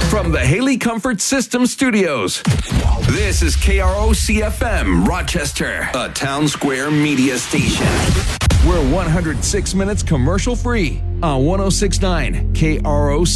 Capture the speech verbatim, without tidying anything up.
From the Haley Comfort System Studios, this is K R O C F M Rochester, a Town Square media station. We're one hundred six minutes commercial free on one oh six point nine K R O C.